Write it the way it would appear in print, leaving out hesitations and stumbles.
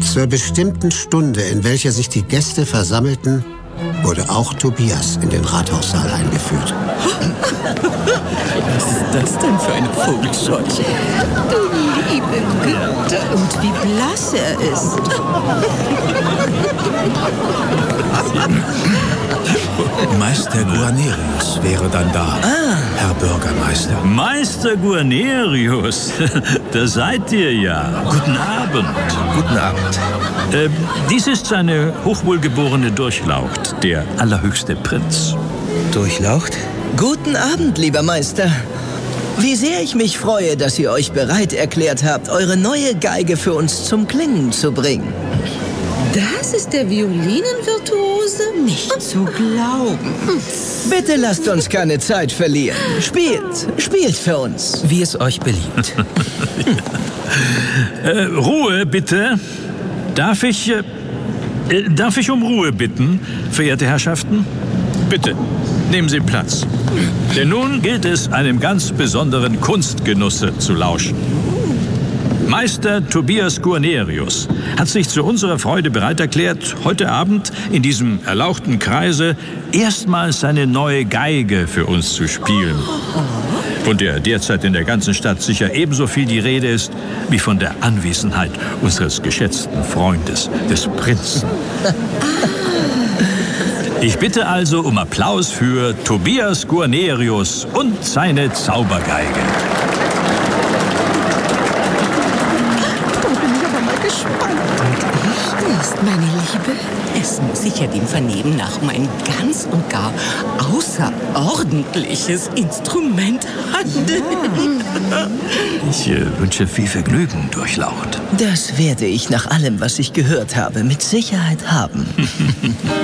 Zur bestimmten Stunde, in welcher sich die Gäste versammelten, wurde auch Tobias in den Rathaussaal eingeführt. Was ist das denn für eine Vogelscheuche? Du liebe Güte, und wie blass er ist. Meister Guarnerius wäre dann da, Herr Bürgermeister. Meister Guarnerius, da seid ihr ja. Guten Abend. Guten Abend. Dies ist seine hochwohlgeborene Durchlaucht, der allerhöchste Prinz. Durchlaucht? Guten Abend, lieber Meister. Wie sehr ich mich freue, dass ihr euch bereit erklärt habt, eure neue Geige für uns zum Klingen zu bringen. Das ist der Violinenvirtuose? Nicht zu glauben. Bitte lasst uns keine Zeit verlieren. Spielt für uns. Wie es euch beliebt. Ruhe, bitte. Darf ich um Ruhe bitten, verehrte Herrschaften? Bitte, nehmen Sie Platz. Denn nun gilt es, einem ganz besonderen Kunstgenusse zu lauschen. Meister Tobias Guarnerius hat sich zu unserer Freude bereit erklärt, heute Abend in diesem erlauchten Kreise erstmals seine neue Geige für uns zu spielen. Von der derzeit in der ganzen Stadt sicher ebenso viel die Rede ist, wie von der Anwesenheit unseres geschätzten Freundes, des Prinzen. Ich bitte also um Applaus für Tobias Guarnerius und seine Zaubergeige. Meine Liebe, es muss sich ja dem Vernehmen nach um ein ganz und gar außerordentliches Instrument handeln. Ich wünsche viel Vergnügen, Durchlaucht. Das werde ich nach allem, was ich gehört habe, mit Sicherheit haben.